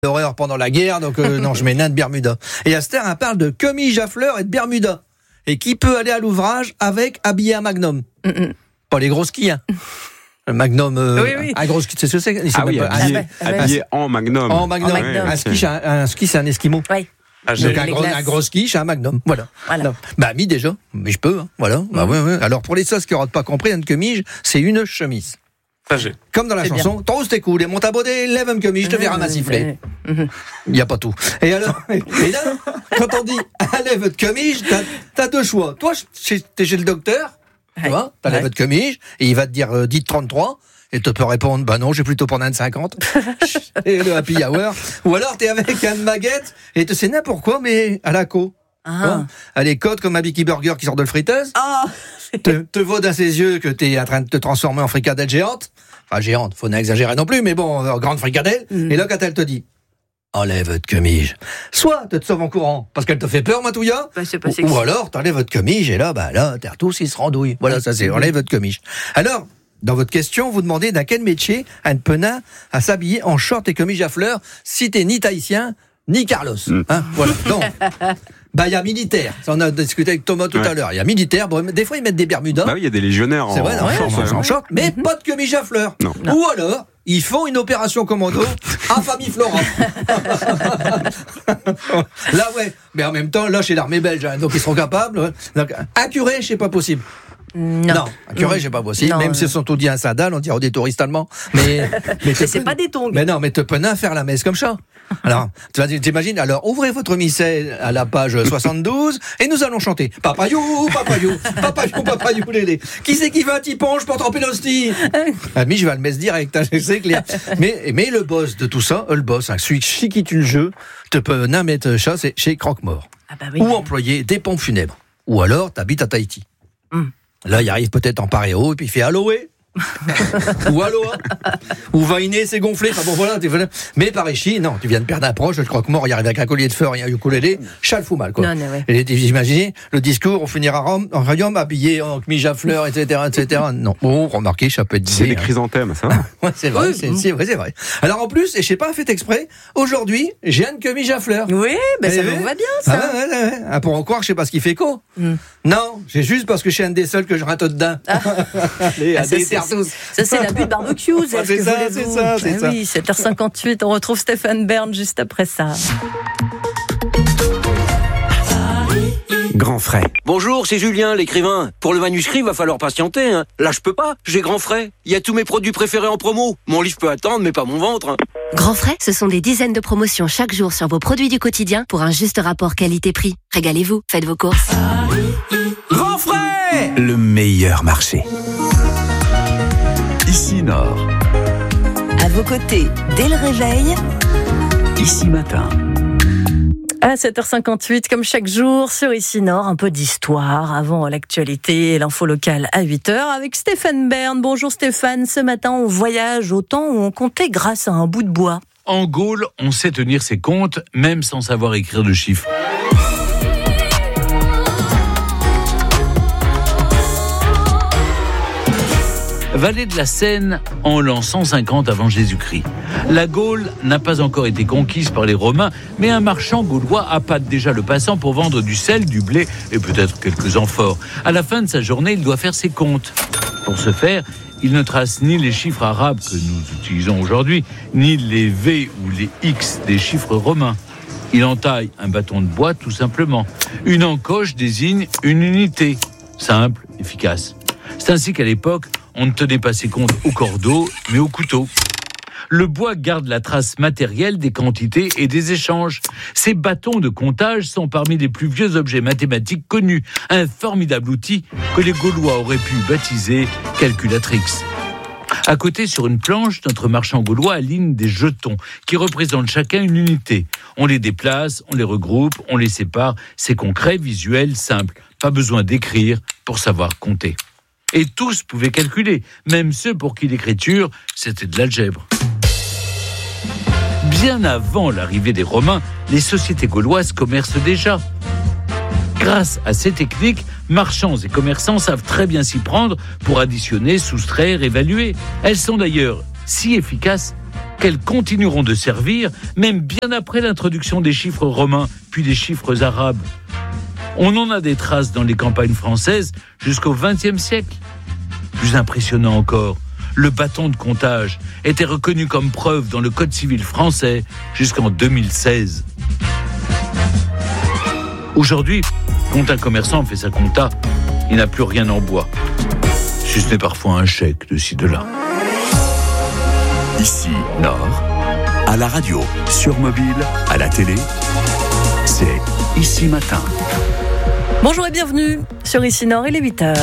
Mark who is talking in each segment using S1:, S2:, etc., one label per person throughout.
S1: l'horreur pendant la guerre, donc non, je mets nain de Bermuda. Et Aster, elle parle de chemise à fleurs et de Bermuda. Et qui peut aller à l'ouvrage avec habillé à Magnum. Pas les gros skis, hein. Le Magnum,
S2: oui.
S1: un gros ski, c'est ce que c'est.
S3: Ah oui, habillé en Magnum.
S1: En Magnum. Un ski, c'est un Esquimau.
S2: Oui.
S1: Donc un gros ski, c'est un Magnum. Voilà. Bah, mis déjà, mais je peux, hein. Voilà. Bah, ouais. Alors, pour les sauces qui n'aauraient pas compris, une chemise, c'est une chemise. Comme dans la chanson, trousse tes coudes et monte à baudet, lève une chemise, je te verrai massifler. Il n'y a pas tout. Et alors, et là, quand on dit lève votre chemise, t'as deux choix. Toi, t'es chez le docteur, tu vois, t'as lève votre chemise, et il va te dire dites 33. Et tu peux répondre, bah non, j'ai plutôt prendre un de 50. Et le happy hour. Ou alors, t'es avec un baguette, et tu sais n'importe quoi, mais à la co. Elle est côte comme un Bicky Burger qui sort de la friteuse. Te vaut dans ses yeux que t'es en train de te transformer en fricadelle géante. Enfin, géante, faut pas exagérer non plus, mais bon, grande fricadelle. Et là, quand elle te dit, enlève votre chemise. Soit tu te sauves en courant, parce qu'elle te fait peur, Matouya. Ou alors, t'enlèves votre chemise, et là, t'es tous, ils se rendouillent. Voilà, ça c'est, enlève votre chemise. Alors, dans votre question, vous demandez dans quel métier un penin à s'habiller en short et chemise à fleurs si t'es ni tahitien, ni Carlos. Hein, voilà. Donc, il y a militaire. Ça, on a discuté avec Thomas tout à l'heure. Il y a militaire. Bon, des fois, ils mettent des bermudas.
S3: Bah oui, il y a des légionnaires
S1: en short, mais pas de chemise à fleurs. Non. Ou alors, ils font une opération commando à famille Florent. Là, ouais. Mais en même temps, là, chez l'armée belge, hein, donc ils seront capables. Donc, un curé, c'est pas possible. Non, un curé, c'est pas possible. Même si ils sont tous dit un sandal, on dirait des touristes allemands. Mais
S2: c'est pas des tongs.
S1: Mais non, mais te penin faire la messe comme ça. Alors, t'imagines, alors ouvrez votre missel à la page 72 et nous allons chanter Papayou, papayou, papayou, papayou, lélé. Qui c'est qui veut un petit ponche pour tremper l'hostie? Ami, je vais le mettre direct, hein, c'est clair. Mais le boss de tout ça, le boss, hein, celui qui quitte le jeu, te peut mettre ça, c'est chez Croque-Mort. Ou employer des pompes funèbres. Ou alors, t'habites à Tahiti. Là, il arrive peut-être en paréo et puis il fait Aloé. Ou Aloha. Ou Vainé, c'est gonflé. Enfin bon, voilà. Mais par ici, non, tu viens de perdre un proche, le croque-mort, il arrive avec un collier de fleurs et un ukulélé, chale fout mal, quoi. Et vous imaginez, le discours, on finira en royaume, habillé en chemise à fleurs, etc., etc. Non. Bon, remarquez, ça peut être dit.
S3: C'est des chrysanthèmes, ça.
S1: Ouais, c'est vrai, c'est vrai. Alors en plus, et je sais pas, fait exprès, aujourd'hui, j'ai une chemise à fleurs.
S2: Oui, ça vous va bien, ça.
S1: Ah, pour en croire, je sais pas ce qu'il fait quoi. Non, c'est juste parce que je suis un des seuls que je rate dedans.
S2: Ça, c'est l'abus de barbecue.
S1: C'est ça.
S2: Oui, 7h58, on retrouve Stéphane Bern juste après ça.
S4: Grand frais.
S5: Bonjour, c'est Julien, l'écrivain. Pour le manuscrit, il va falloir patienter. Hein. Là, je peux pas, j'ai grand frais. Il y a tous mes produits préférés en promo. Mon livre peut attendre, mais pas mon ventre. Hein.
S6: Grand frais, ce sont des dizaines de promotions chaque jour sur vos produits du quotidien pour un juste rapport qualité-prix. Régalez-vous, faites vos courses.
S4: Grand frais, le meilleur marché. Ici Nord.
S7: À vos côtés, dès le réveil.
S4: Ici Matin.
S2: À 7h58, comme chaque jour, sur Ici Nord, un peu d'histoire avant l'actualité et l'info locale à 8h avec Stéphane Bern. Bonjour Stéphane, ce matin on voyage au temps où on comptait grâce à un bout de bois.
S8: En Gaule, on sait tenir ses comptes, même sans savoir écrire de chiffres. Vallée de la Seine en l'an 150 avant Jésus-Christ. La Gaule n'a pas encore été conquise par les Romains, mais un marchand gaulois appâte déjà le passant pour vendre du sel, du blé et peut-être quelques amphores. À la fin de sa journée, il doit faire ses comptes. Pour ce faire, il ne trace ni les chiffres arabes que nous utilisons aujourd'hui, ni les V ou les X des chiffres romains. Il entaille un bâton de bois tout simplement. Une encoche désigne une unité. Simple, efficace. C'est ainsi qu'à l'époque, on ne tenait pas ses comptes au cordeau, mais au couteau. Le bois garde la trace matérielle des quantités et des échanges. Ces bâtons de comptage sont parmi les plus vieux objets mathématiques connus. Un formidable outil que les Gaulois auraient pu baptiser calculatrix. À côté, sur une planche, notre marchand gaulois aligne des jetons qui représentent chacun une unité. On les déplace, on les regroupe, on les sépare. C'est concret, visuel, simple. Pas besoin d'écrire pour savoir compter. Et tous pouvaient calculer, même ceux pour qui l'écriture, c'était de l'algèbre. Bien avant l'arrivée des Romains, les sociétés gauloises commercent déjà. Grâce à ces techniques, marchands et commerçants savent très bien s'y prendre pour additionner, soustraire, évaluer. Elles sont d'ailleurs si efficaces qu'elles continueront de servir, même bien après l'introduction des chiffres romains, puis des chiffres arabes. On en a des traces dans les campagnes françaises jusqu'au XXe siècle. Plus impressionnant encore, le bâton de comptage était reconnu comme preuve dans le Code civil français jusqu'en 2016. Aujourd'hui, quand un commerçant fait sa compta, il n'a plus rien en bois. Si ce n'est parfois un chèque de ci, de là.
S4: Ici, Nord, à la radio, sur mobile, à la télé, c'est Ici Matin.
S2: Bonjour et bienvenue sur Ici Nord, il est 8h.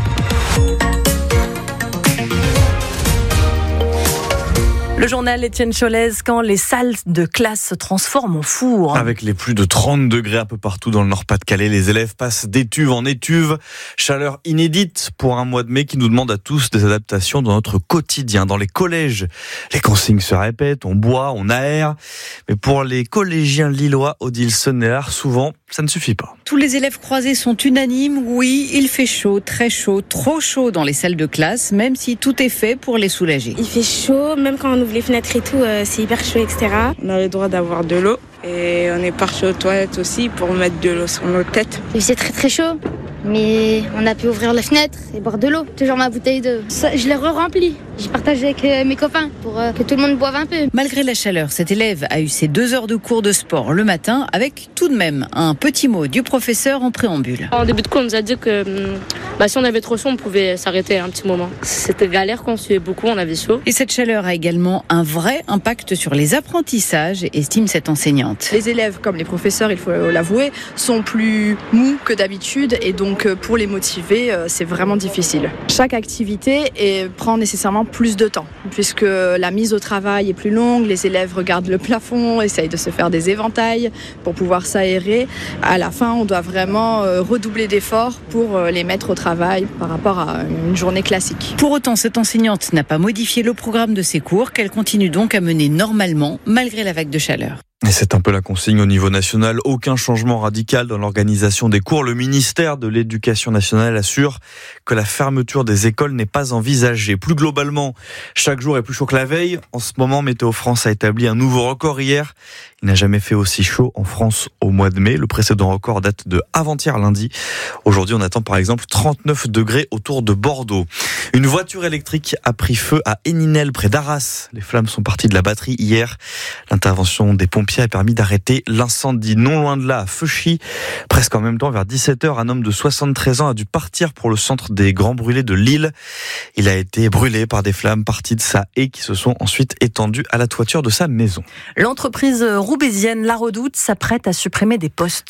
S2: Le journal Étienne Cholez, quand les salles de classe se transforment en four.
S9: Avec les plus de 30 degrés un peu partout dans le Nord-Pas-de-Calais, les élèves passent d'étuve en étuve. Chaleur inédite pour un mois de mai qui nous demande à tous des adaptations dans notre quotidien. Dans les collèges, les consignes se répètent, on boit, on aère. Mais pour les collégiens lillois, Odile Sonnellard, souvent, ça ne suffit pas.
S10: Tous les élèves croisés sont unanimes. Oui, il fait chaud, très chaud, trop chaud dans les salles de classe, même si tout est fait pour les soulager.
S11: Il fait chaud, même quand on ouvre les fenêtres et tout, c'est hyper chaud, etc.
S12: On a le droit d'avoir de l'eau et on est parti aux toilettes aussi pour mettre de l'eau sur nos têtes.
S13: Il faisait très très chaud, mais on a pu ouvrir les fenêtres et boire de l'eau. Toujours ma bouteille d'eau. Ça, je l'ai re-remplie. J'ai partagé avec mes copains pour que tout le monde boive un peu.
S10: Malgré la chaleur, cet élève a eu ses 2 heures de cours de sport le matin avec tout de même un petit mot du professeur en préambule.
S14: En début de cours, on nous a dit que si on avait trop chaud, on pouvait s'arrêter un petit moment. C'était galère quand on suait beaucoup, on avait chaud.
S10: Et cette chaleur a également un vrai impact sur les apprentissages, estime cette enseignante.
S15: Les élèves, comme les professeurs, il faut l'avouer, sont plus mous que d'habitude et donc pour les motiver, c'est vraiment difficile. Chaque activité prend nécessairement plus de temps puisque la mise au travail est plus longue, les élèves regardent le plafond, essayent de se faire des éventails pour pouvoir s'aérer. À la fin, on doit vraiment redoubler d'efforts pour les mettre au travail par rapport à une journée classique.
S10: Pour autant, cette enseignante n'a pas modifié le programme de ses cours, qu'elle continue donc à mener normalement malgré la vague de chaleur.
S9: Et c'est un peu la consigne au niveau national. Aucun changement radical dans l'organisation des cours. Le ministère de l'Éducation nationale assure que la fermeture des écoles n'est pas envisagée. Plus globalement, chaque jour est plus chaud que la veille. En ce moment, Météo France a établi un nouveau record hier. Il n'a jamais fait aussi chaud en France au mois de mai. Le précédent record date de avant-hier lundi. Aujourd'hui, on attend par exemple 39 degrés autour de Bordeaux. Une voiture électrique a pris feu à Héninel près d'Arras. Les flammes sont parties de la batterie hier. L'intervention des pompiers a permis d'arrêter l'incendie. Non loin de là, à Feuchy, presque en même temps, vers 17h, un homme de 73 ans a dû partir pour le centre des Grands Brûlés de Lille. Il a été brûlé par des flammes parties de sa haie qui se sont ensuite étendues à la toiture de sa maison.
S2: L'entreprise roubaisienne La Redoute s'apprête à supprimer des postes.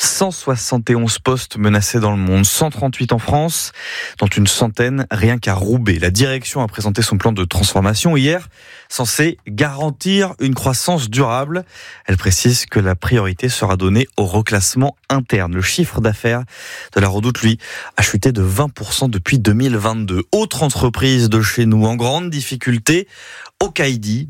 S9: 171 postes menacés dans le monde, 138 en France, dont une centaine rien qu'à Roubaix. La direction a présenté son plan de transformation hier, censé garantir une croissance durable. Elle précise que la priorité sera donnée au reclassement interne. Le chiffre d'affaires de La Redoute, lui, a chuté de 20% depuis 2022. Autre entreprise de chez nous en grande difficulté, Okaïdi,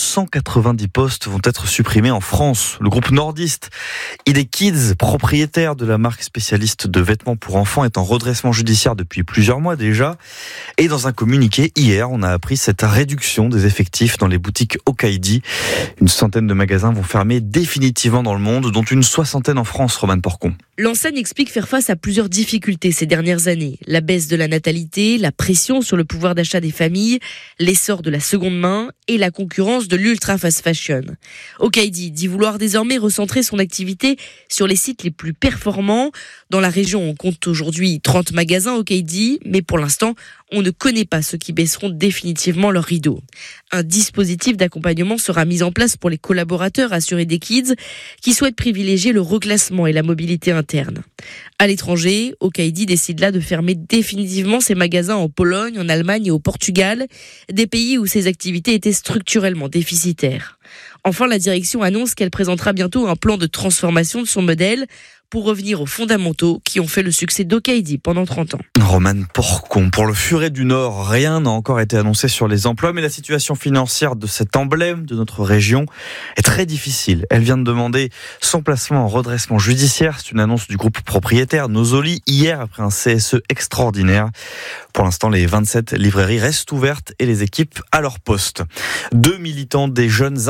S9: 290 postes vont être supprimés en France. Le groupe nordiste ID Kids, propriétaire de la marque spécialiste de vêtements pour enfants, est en redressement judiciaire depuis plusieurs mois déjà. Et dans un communiqué, hier, on a appris cette réduction des effectifs dans les boutiques Okaïdi. Une centaine de magasins vont fermer définitivement dans le monde, dont une soixantaine en France, Romane Porcon.
S16: L'enseigne explique faire face à plusieurs difficultés ces dernières années. La baisse de la natalité, la pression sur le pouvoir d'achat des familles, l'essor de la seconde main et la concurrence de l'ultra fast fashion. Okaïdi dit vouloir désormais recentrer son activité sur les sites les plus performants. Dans la région, on compte aujourd'hui 30 magasins Okaïdi, mais pour l'instant, on ne connaît pas ceux qui baisseront définitivement leur rideau. Un dispositif d'accompagnement sera mis en place pour les collaborateurs assurés des Kids qui souhaitent privilégier le reclassement et la mobilité interne. À l'étranger, Okaïdi décide là de fermer définitivement ses magasins en Pologne, en Allemagne et au Portugal, des pays où ses activités étaient structurellement déficitaires. Enfin, la direction annonce qu'elle présentera bientôt un plan de transformation de son modèle pour revenir aux fondamentaux qui ont fait le succès d'Okaïdi pendant 30 ans.
S9: Romane Porcon. Pour le Furet du Nord, rien n'a encore été annoncé sur les emplois, mais la situation financière de cet emblème de notre région est très difficile. Elle vient de demander son placement en redressement judiciaire. C'est une annonce du groupe propriétaire Nosoli hier après un CSE extraordinaire. Pour l'instant, les 27 librairies restent ouvertes et les équipes à leur poste. 2 militants des Jeunes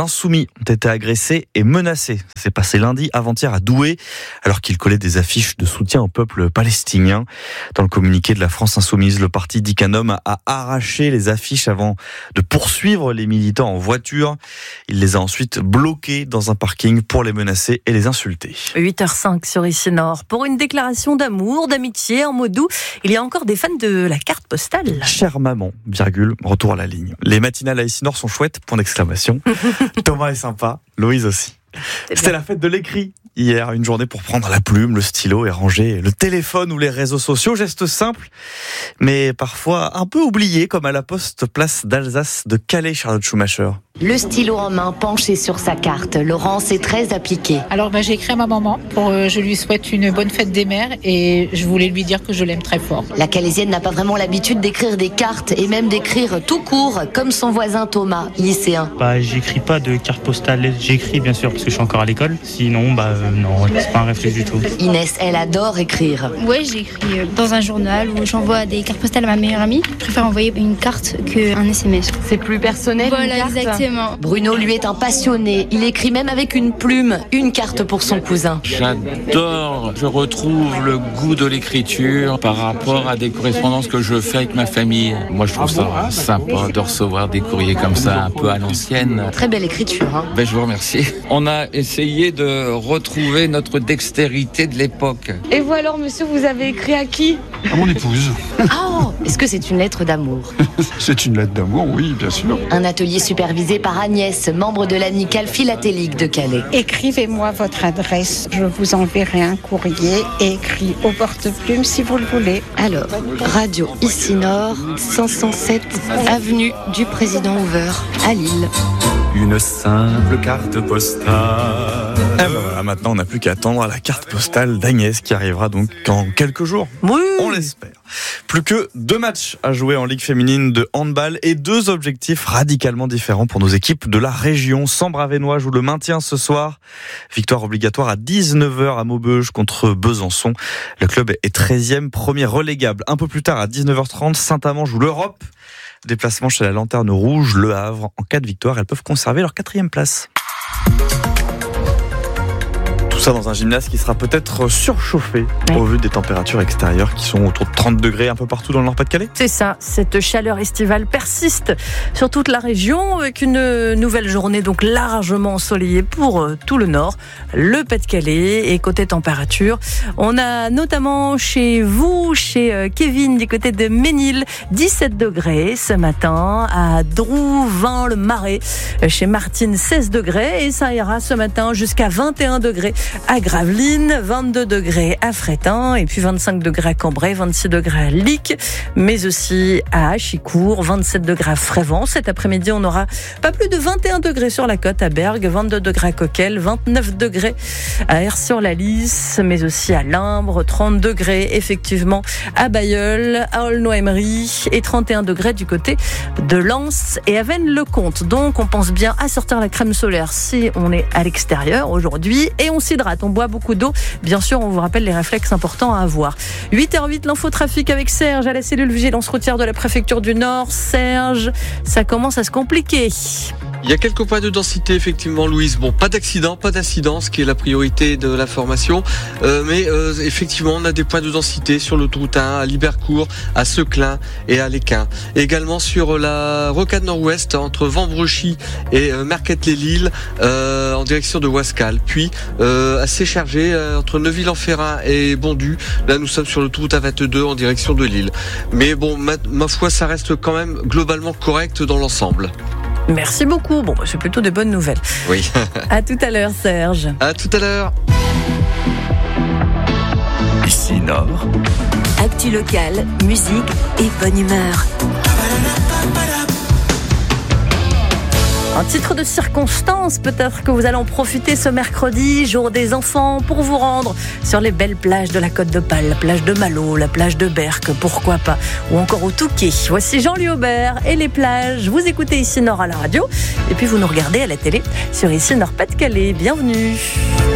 S9: insoumis ont été agressés et menacés. Ça s'est passé lundi avant-hier à Douai, alors qu'ils collaient des affiches de soutien au peuple palestinien. Dans le communiqué de la France Insoumise, le parti dit qu'un homme a arraché les affiches avant de poursuivre les militants en voiture. Il les a ensuite bloqués dans un parking pour les menacer et les insulter.
S2: 8h05 sur Ici Nord. Pour une déclaration d'amour, d'amitié en mots doux, il y a encore des fans de la carte postale.
S9: Chère maman, virgule, retour à la ligne. Les matinales à Ici Nord sont chouettes, point d'exclamation. Thomas est sympa, Louise aussi. C'était la fête de l'écrit. Hier, une journée pour prendre la plume, le stylo et ranger le téléphone ou les réseaux sociaux. Geste simple, mais parfois un peu oublié, comme à la Poste place d'Alsace de Calais, Charlotte Schumacher.
S17: Le stylo en main, penché sur sa carte. Laurence est très appliquée.
S18: Alors j'ai écrit à ma maman pour je lui souhaite une bonne fête des mères et je voulais lui dire que je l'aime très fort.
S17: La Calaisienne n'a pas vraiment l'habitude d'écrire des cartes et même d'écrire tout court, comme son voisin Thomas, lycéen.
S19: J'écris pas de carte postale. J'écris bien sûr parce que je suis encore à l'école. Sinon, non, c'est pas un réflexe du tout.
S17: Inès, elle adore écrire.
S13: Ouais, j'écris dans un journal où j'envoie des cartes postales à ma meilleure amie. Je préfère envoyer une carte qu'un SMS.
S17: C'est plus personnel.
S13: Voilà, exactement.
S17: Bruno, lui, est un passionné. Il écrit même avec une plume, une carte pour son cousin.
S20: J'adore. Je retrouve le goût de l'écriture par rapport à des correspondances que je fais avec ma famille. Moi, je trouve ça sympa de recevoir des courriers comme ça, un peu à l'ancienne.
S17: Très belle écriture.
S20: Je vous remercie. On a essayé de retrouver notre dextérité de l'époque.
S21: Et vous alors, monsieur, vous avez écrit à qui ?
S22: À mon épouse.
S17: Oh, est-ce que c'est une lettre d'amour ?
S22: C'est une lettre d'amour, oui, bien sûr.
S17: Un atelier supervisé par Agnès, membre de l'amicale philatélique de Calais.
S23: Écrivez-moi votre adresse, je vous enverrai un courrier écrit au porte-plume si vous le voulez.
S17: Alors, Radio Ici Nord, 507 avenue du Président Hoover, à Lille.
S4: Une simple carte postale.
S9: Voilà, maintenant on n'a plus qu'à attendre la carte postale d'Agnès qui arrivera donc en quelques jours.
S2: Oui.
S9: On l'espère. Plus que 2 matchs à jouer en Ligue féminine de handball et 2 objectifs radicalement différents pour nos équipes de la région. Sambre-Avesnois joue le maintien ce soir. Victoire obligatoire à 19h à Maubeuge contre Besançon. Le club est 13e, premier relégable. Un peu plus tard à 19h30, Saint-Amand joue l'Europe. Déplacement chez la Lanterne Rouge, Le Havre. En cas de victoire, elles peuvent conserver leur 4e place. Tout ça dans un gymnase qui sera peut-être surchauffé au vu des températures extérieures qui sont autour de 30 degrés un peu partout dans le Nord-Pas-de-Calais.
S2: C'est ça, cette chaleur estivale persiste sur toute la région avec une nouvelle journée donc largement ensoleillée pour tout le Nord, le Pas-de-Calais. Et côté température, on a notamment chez vous, chez Kevin du côté de Ménil, 17 degrés ce matin, à Drou, 20 le Marais, chez Martine 16 degrés et ça ira ce matin jusqu'à 21 degrés à Gravelines, 22 degrés à Frétin et puis 25 degrés à Cambrai, 26 degrés à Lic, mais aussi à Achicourt, 27 degrés à Frévent. Cet après-midi, on aura pas plus de 21 degrés sur la côte à Bergues, 22 degrés à Coquelles, 29 degrés à Aire-sur-la-Lys, mais aussi à Limbre, 30 degrés effectivement à Bailleul, à Aulnoy-Aymeries et 31 degrés du côté de Lens et à Vennes-le-Comte. Donc, on pense bien à sortir la crème solaire si on est à l'extérieur aujourd'hui et on s'hydrate, on boit beaucoup d'eau. Bien sûr, on vous rappelle les réflexes importants à avoir. 8h08, l'infotrafic avec Serge à la cellule vigilance routière de la préfecture du Nord. Serge, ça commence à se compliquer.
S24: Il y a quelques points de densité, effectivement, Louise. Bon, pas d'accident, pas d'incidence, qui est la priorité de l'information. Mais effectivement, on a des points de densité sur l'autoroute 1, à Libercourt, à Seclin et à Léquin. Également sur la rocade nord-ouest, entre Vambrechy et Marquette-les-Lilles, en direction de Wascal. Puis, assez chargé, entre Neuville-en-Ferrain et Bondu. Là, nous sommes sur l'autoroute A22, en direction de Lille. Mais bon, ma foi, ça reste quand même globalement correct dans l'ensemble.
S2: Merci beaucoup. Bon, c'est plutôt des bonnes nouvelles.
S24: Oui.
S2: À tout à l'heure, Serge.
S24: À tout à l'heure.
S4: Ici Nord.
S7: Actu locale, musique et bonne humeur.
S2: Un titre de circonstance, peut-être que vous allez en profiter ce mercredi, jour des enfants, pour vous rendre sur les belles plages de la Côte d'Opale, la plage de Malo, la plage de Berck, pourquoi pas, ou encore au Touquet. Voici Jean-Louis Aubert et les plages. Vous écoutez Ici Nord à la radio, et puis vous nous regardez à la télé sur Ici Nord Pas-de-Calais. Bienvenue.